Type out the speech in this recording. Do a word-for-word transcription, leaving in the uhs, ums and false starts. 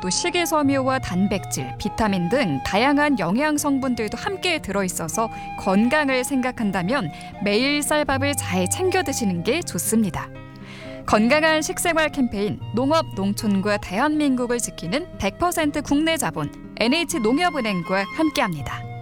또 식이섬유와 단백질, 비타민 등 다양한 영양 성분들도 함께 들어있어서 건강을 생각한다면 매일 쌀밥을 잘 챙겨 드시는 게 좋습니다. 건강한 식생활 캠페인 농업, 농촌과 대한민국을 지키는 백 퍼센트 국내 자본 엔에이치농협은행과 함께합니다.